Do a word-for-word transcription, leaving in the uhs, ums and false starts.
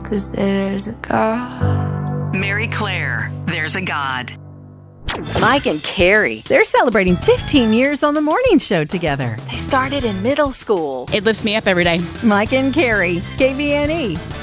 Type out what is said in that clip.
'cause there's a God. Mary Claire, There's a God. Mike and Carrie, they're celebrating fifteen years on the morning show together. They started in middle school. It lifts me up every day. Mike and Carrie, K V N E.